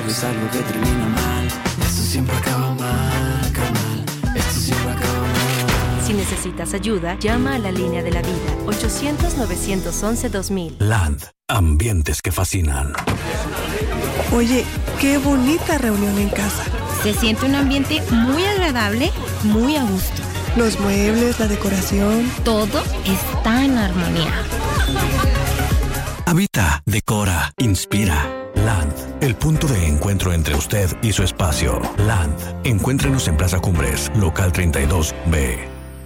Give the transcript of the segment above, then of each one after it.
es algo que termina mal. Esto siempre acaba mal, carnal. Esto siempre acaba mal. Si necesitas ayuda, llama a la línea de la vida, 800-911-2000. Land, ambientes que fascinan. Oye, qué bonita reunión en casa. Se siente un ambiente muy agradable, muy a gusto. Los muebles, la decoración. Todo está en armonía. Habita, decora, inspira. Land, el punto de encuentro entre usted y su espacio. Land, encuéntrenos en Plaza Cumbres, local 32B.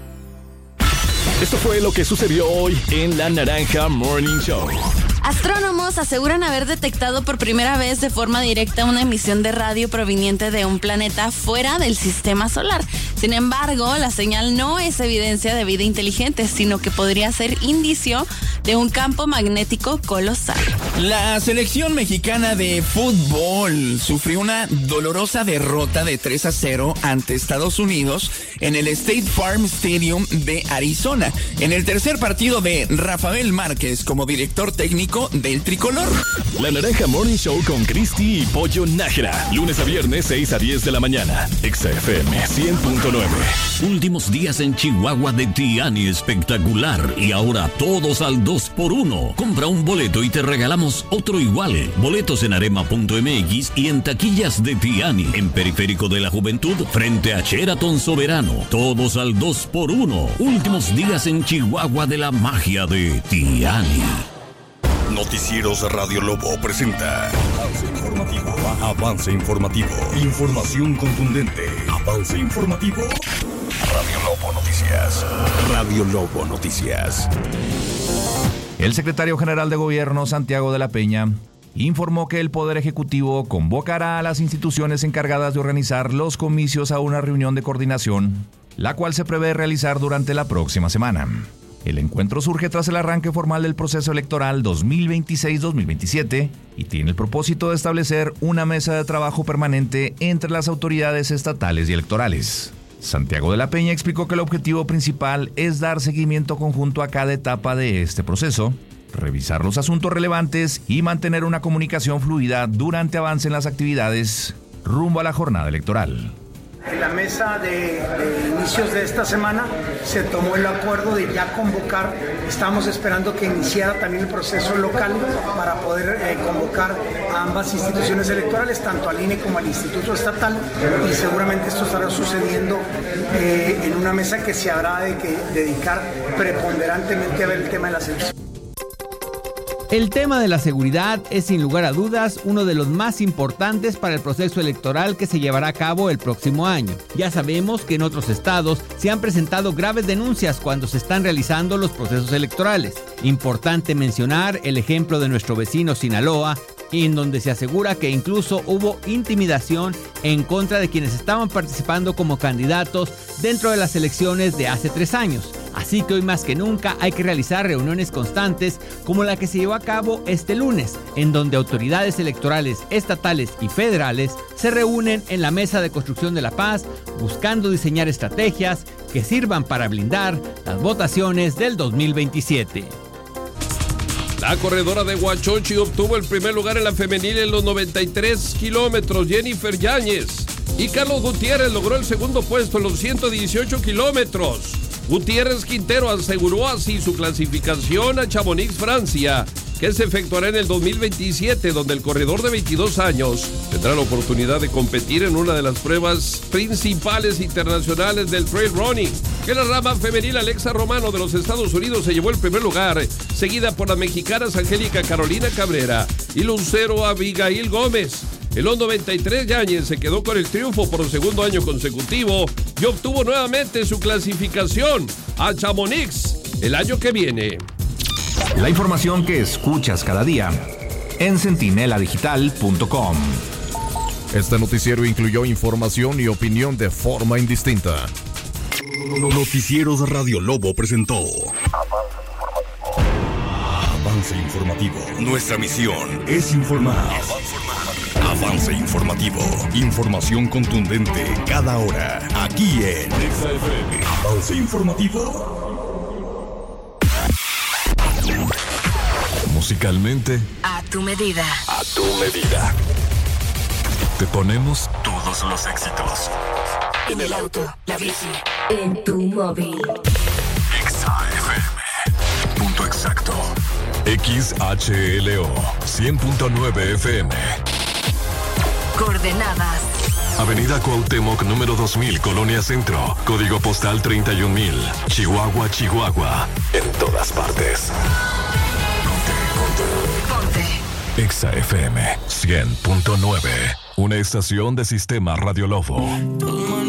Esto fue lo que sucedió hoy en La Naranja Morning Show. Astrónomos aseguran haber detectado por primera vez de forma directa una emisión de radio proveniente de un planeta fuera del sistema solar. Sin embargo, la señal no es evidencia de vida inteligente, sino que podría ser indicio de un campo magnético colosal. La selección mexicana de fútbol sufrió una dolorosa derrota de 3-0 ante Estados Unidos en el State Farm Stadium de Arizona, en el tercer partido de Rafael Márquez como director técnico del tricolor. La Naranja Morning Show con Cristi y Pollo Nájera, lunes a viernes 6 a 10 de la mañana. XFM 100.9. Últimos días en Chihuahua de Tiani espectacular y ahora todos al 2x1. Compra un boleto y te regalamos otro igual. Boletos en arema.mx y en taquillas de Tiani, en Periférico de la Juventud, frente a Sheraton Soberano. Todos al 2x1. Últimos días en Chihuahua de la magia de Tiani. Noticieros Radio Lobo presenta Avance Informativo. Avance Informativo. Información contundente. Avance Informativo. Radio Lobo Noticias. Radio Lobo Noticias. El secretario general de Gobierno, Santiago de la Peña, informó que el Poder Ejecutivo convocará a las instituciones encargadas de organizar los comicios a una reunión de coordinación, la cual se prevé realizar durante la próxima semana. El encuentro surge tras el arranque formal del proceso electoral 2026-2027 y tiene el propósito de establecer una mesa de trabajo permanente entre las autoridades estatales y electorales. Santiago de la Peña explicó que el objetivo principal es dar seguimiento conjunto a cada etapa de este proceso, revisar los asuntos relevantes y mantener una comunicación fluida durante avance en las actividades rumbo a la jornada electoral. En la mesa de inicios de esta semana se tomó el acuerdo de ya convocar, estamos esperando que iniciara también el proceso local para poder convocar a ambas instituciones electorales, tanto al INE como al Instituto Estatal, y seguramente esto estará sucediendo en una mesa que se habrá de dedicar preponderantemente a ver el tema de la selección. El tema de la seguridad es sin lugar a dudas uno de los más importantes para el proceso electoral que se llevará a cabo el próximo año. Ya sabemos que en otros estados se han presentado graves denuncias cuando se están realizando los procesos electorales. Importante mencionar el ejemplo de nuestro vecino Sinaloa, en donde se asegura que incluso hubo intimidación en contra de quienes estaban participando como candidatos dentro de las elecciones de hace 3 años. Así que hoy más que nunca hay que realizar reuniones constantes como la que se llevó a cabo este lunes, en donde autoridades electorales estatales y federales se reúnen en la Mesa de Construcción de la Paz buscando diseñar estrategias que sirvan para blindar las votaciones del 2027. La corredora de Huachochi obtuvo el primer lugar en la femenil en los 93 kilómetros, Jennifer Yáñez. Y Carlos Gutiérrez logró el segundo puesto en los 118 kilómetros. Gutiérrez Quintero aseguró así su clasificación a Chamonix, Francia, que se efectuará en el 2027, donde el corredor de 22 años tendrá la oportunidad de competir en una de las pruebas principales internacionales del trail running. En la rama femenil, Alexa Romano de los Estados Unidos se llevó el primer lugar, seguida por las mexicanas Angélica Carolina Cabrera y Lucero Abigail Gómez. En los 93, Yáñez se quedó con el triunfo por segundo año consecutivo y obtuvo nuevamente su clasificación a Chamonix el año que viene. La información que escuchas cada día en centineladigital.com. Este noticiero incluyó información y opinión de forma indistinta. Noticieros Radio Lobo presentó Avance Informativo. Nuestra misión es informar. Avance Informativo. Información contundente cada hora. Aquí en XFM. Avance Informativo. Musicalmente, A tu medida. a tu medida. Te ponemos todos los éxitos. En el auto, la bici, en tu móvil. XAFM. Punto exacto. XHLO 100.9 FM. Coordenadas. Avenida Cuauhtémoc, número 2000, Colonia Centro. Código postal 31000. Chihuahua, Chihuahua. En todas partes. Ponte. XAFM 100.9. Una estación de Sistema Radio Lobo.